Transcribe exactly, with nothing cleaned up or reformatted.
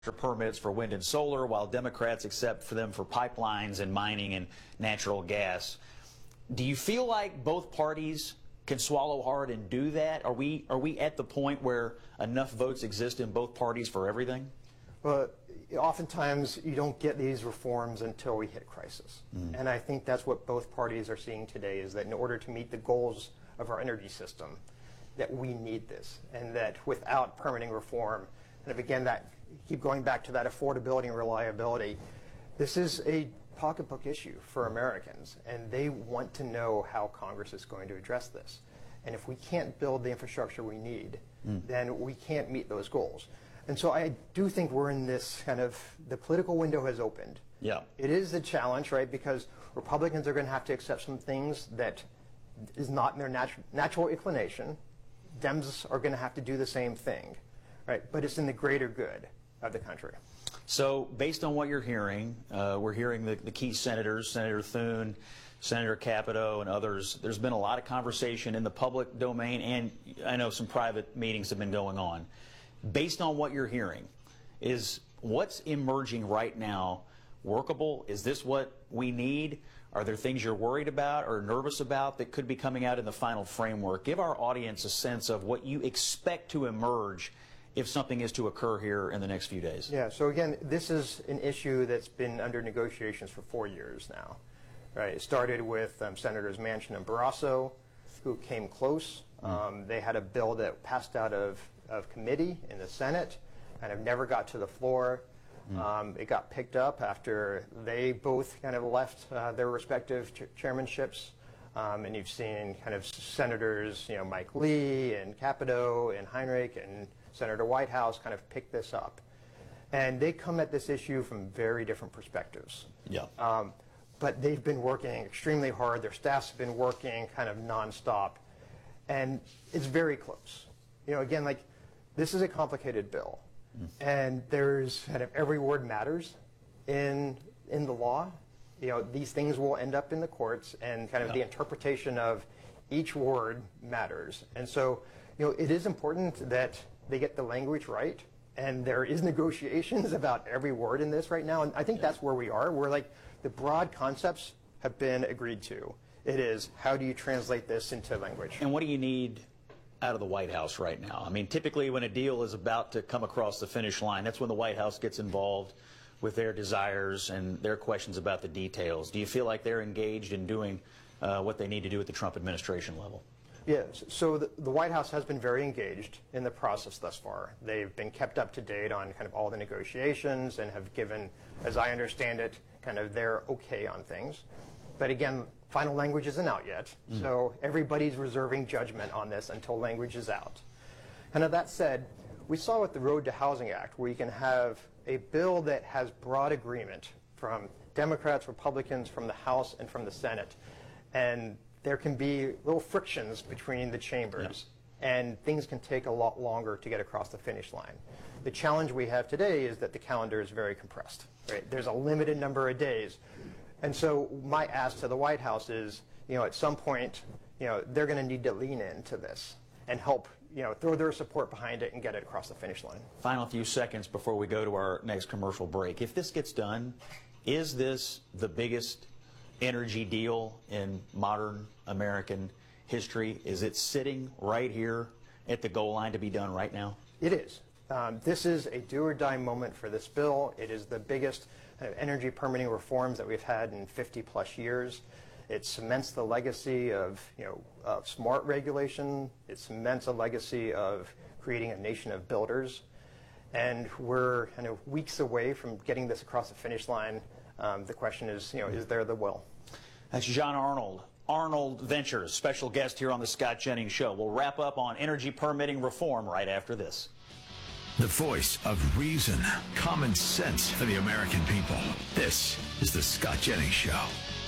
permits for wind and solar, while Democrats accept for them for pipelines and mining and natural gas. Do you feel like both parties can swallow hard and do that? Are we are we at the point where enough votes exist in both parties for everything? Well, oftentimes you don't get these reforms until we hit crisis. Mm. And I think that's what both parties are seeing today, is that in order to meet the goals of our energy system, that we need this, and that without permitting reform, and again, that keep going back to that affordability and reliability, this is a pocketbook issue for Americans, and they want to know how Congress is going to address this. And if we can't build the infrastructure we need, mm. then we can't meet those goals. And so I do think we're in this kind of, the political window has opened. Yeah. It is a challenge, right, because Republicans are going to have to accept some things that is not in their natu natural inclination. Dems are going to have to do the same thing, right? But it's in the greater good of the country. So based on what you're hearing, uh, we're hearing the, the key senators, Senator Thune, Senator Capito, and others. There's been a lot of conversation in the public domain, and I know some private meetings have been going on. Based on what you're hearing, is what's emerging right now workable? Is this what we need? Are there things you're worried about or nervous about that could be coming out in the final framework? Give our audience a sense of what you expect to emerge if something is to occur here in the next few days. Yeah, so again, this is an issue that's been under negotiations for four years now. Right? It started with um, Senators Manchin and Barrasso, who came close. Mm. Um, they had a bill that passed out of, of committee in the Senate, kind of never got to the floor. Mm. Um, it got picked up after they both kind of left uh, their respective ch chairmanships. Um, and you've seen kind of senators, you know, Mike Lee and Capito and Heinrich and Senator Whitehouse kind of pick this up. And they come at this issue from very different perspectives. Yeah. Um, but they've been working extremely hard. Their staffs have been working kind of nonstop. And it's very close. You know, again, like, this is a complicated bill. Mm. And there's kind of every word matters in, in the law. You know, these things will end up in the courts, and kind of yeah. the interpretation of each word matters. And so, you know, it is important that they get the language right, and there is negotiations about every word in this right now, and I think yeah. that's where we are. We're like, the broad concepts have been agreed to. It is, how do you translate this into language? And what do you need out of the White House right now? I mean, typically when a deal is about to come across the finish line, that's when the White House gets involved with their desires and their questions about the details. Do you feel like they're engaged in doing uh, what they need to do at the Trump administration level? Yes, so the, the White House has been very engaged in the process thus far. They've been kept up to date on kind of all the negotiations and have given, as I understand it, kind of their okay on things. But again, final language isn't out yet, mm. so everybody's reserving judgment on this until language is out. And of that said, we saw with the Road to Housing Act, where you can have a bill that has broad agreement from Democrats, Republicans, from the House, and from the Senate. And there can be little frictions between the chambers, yeah. and things can take a lot longer to get across the finish line. The challenge we have today is that the calendar is very compressed. Right? There's a limited number of days. And so my ask to the White House is, you know, at some point, you know, they're going to need to lean into this and help, you know, throw their support behind it and get it across the finish line. Final few seconds before we go to our next commercial break. If this gets done, is this the biggest energy deal in modern American history? Is it sitting right here at the goal line to be done right now? It is. Um, this is a do-or-die moment for this bill. It is the biggest uh, energy permitting reforms that we've had in fifty plus years. It cements the legacy of, you know, of smart regulation. It cements a legacy of creating a nation of builders. And we're kind of weeks away from getting this across the finish line. Um, the question is, you know, is there the will? That's John Arnold, Arnold Ventures, special guest here on the Scott Jennings Show. We'll wrap up on energy permitting reform right after this. The voice of reason, common sense for the American people. This is the Scott Jennings Show.